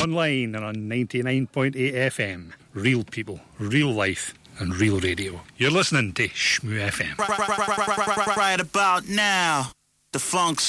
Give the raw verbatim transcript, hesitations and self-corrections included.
online and on ninety-nine point eight F M. Real people, real life, and real radio. You're listening to Shmoo F M. Right, right, right, right, right, right about now, the funk's